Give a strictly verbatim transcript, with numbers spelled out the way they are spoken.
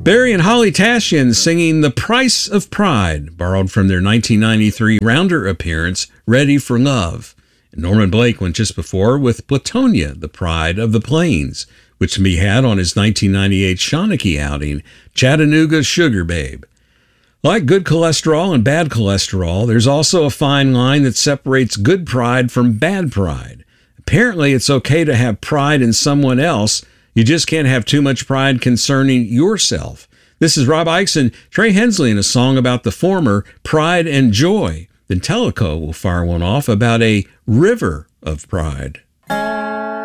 Barry and Holly Tashian singing The Price of Pride, borrowed from their nineteen ninety-three Rounder appearance, Ready for Love. And Norman Blake went just before with Platonia, The Pride of the Plains, which can be had on his nineteen ninety-eight Shawnee outing, Chattanooga Sugar Babe. Like good cholesterol and bad cholesterol, there's also a fine line that separates good pride from bad pride. Apparently, it's okay to have pride in someone else. You just can't have too much pride concerning yourself. This is Rob Ickes and Trey Hensley in a song about the former, Pride and Joy. Then Teleco will fire one off about a river of pride.